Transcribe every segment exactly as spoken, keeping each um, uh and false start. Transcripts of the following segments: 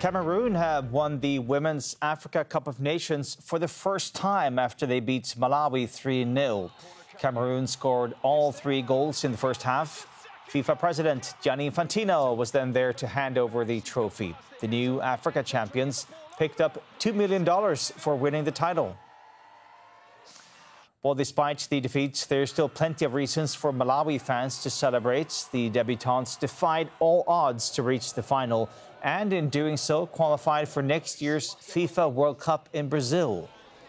Cameroon have won the Women's Africa Cup of Nations for the first time after they beat Malawi three nil. Cameroon scored all three goals in the first half. FIFA President Gianni Infantino was then there to hand over the trophy. The new Africa champions picked up two million dollars for winning the title. Well, despite the defeat, there's still plenty of reasons for Malawi fans to celebrate. The debutantes defied all odds to reach the final and in doing so qualified for next year's FIFA World Cup in Brazil.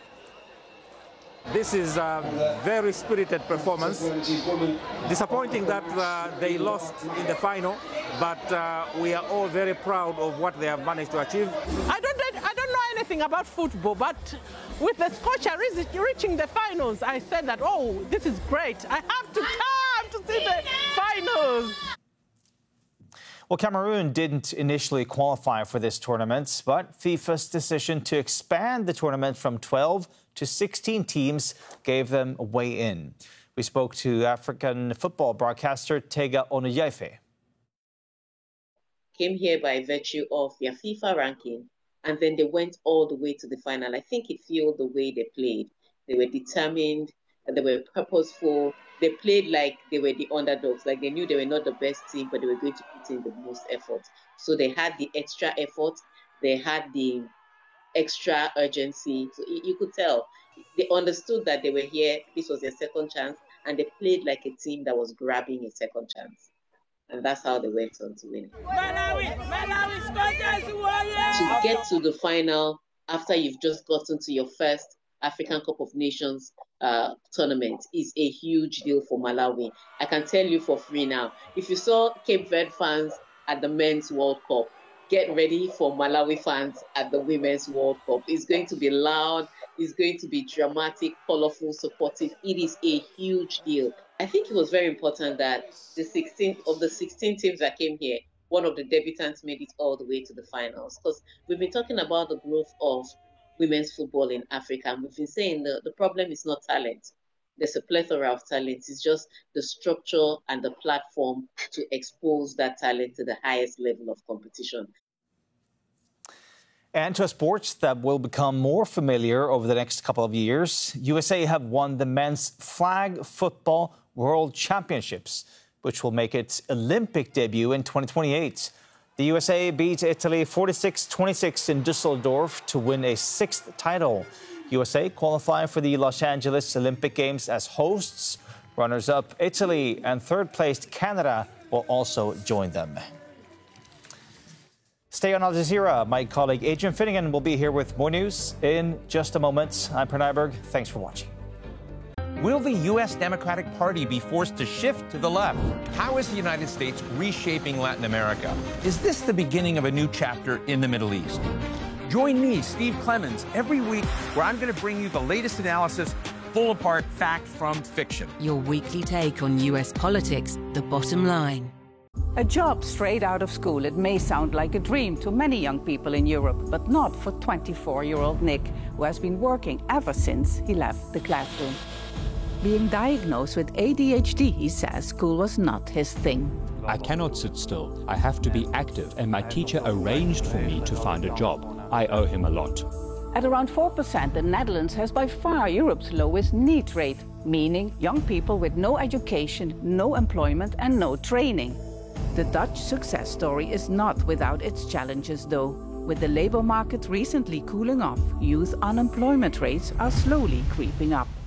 This is a very spirited performance. Disappointing that uh, they lost in the final, but uh, we are all very proud of what they have managed to achieve. I don't, I don't know anything about football, but with the Scotia reaching the finals, I said that, oh, this is great. I have to come to see the finals. Well, Cameroon didn't initially qualify for this tournament, but FIFA's decision to expand the tournament from twelve to sixteen teams gave them a way in. We spoke to African football broadcaster Tega Onuyefe. Came here by virtue of their FIFA ranking, and then they went all the way to the final. I think it fueled the way they played. They were determined, and they were purposeful. They played like they were the underdogs, like they knew they were not the best team, but they were going to put in the most effort. So they had the extra effort, they had the extra urgency. So you could tell they understood that they were here. This was their second chance, and they played like a team that was grabbing a second chance. And that's how they went on to win. Malawi, Malawi, to get to the final after you've just gotten to your first African Cup of Nations uh, tournament is a huge deal for Malawi. I can tell you for free now, if you saw Cape Verde fans at the Men's World Cup, get ready for Malawi fans at the Women's World Cup. It's going to be loud, it's going to be dramatic, colorful, supportive. It is a huge deal. I think it was very important that the sixteen of the sixteen teams that came here, one of the debutants made it all the way to the finals, because we've been talking about the growth of women's football in Africa, and we've been saying the, the problem is not talent. There's a plethora of talent. It's just the structure and the platform to expose that talent to the highest level of competition. And to a sport that will become more familiar over the next couple of years, U S A have won the men's flag football world championships, which will make its Olympic debut in twenty twenty-eight. The U S A beat Italy forty-six twenty-six in Dusseldorf to win a sixth title. U S A qualified for the Los Angeles Olympic Games as hosts. Runners-up Italy and third-placed Canada will also join them. Stay on Al Jazeera. My colleague Adrian Finnegan will be here with more news in just a moment. I'm Per Nyberg. Thanks for watching. Will the U S Democratic Party be forced to shift to the left? How is the United States reshaping Latin America? Is this the beginning of a new chapter in the Middle East? Join me, Steve Clemens, every week where I'm going to bring you the latest analysis, pull apart fact from fiction. Your weekly take on U S politics, The Bottom Line. A job straight out of school. It may sound like a dream to many young people in Europe, but not for twenty-four-year-old Nick, who has been working ever since he left the classroom. Being diagnosed with A D H D, he says school was not his thing. I cannot sit still. I have to be active, and my teacher arranged for me to find a job. I owe him a lot. At around four percent, the Netherlands has by far Europe's lowest NEET rate, meaning young people with no education, no employment and no training. The Dutch success story is not without its challenges, though. With the labour market recently cooling off, youth unemployment rates are slowly creeping up.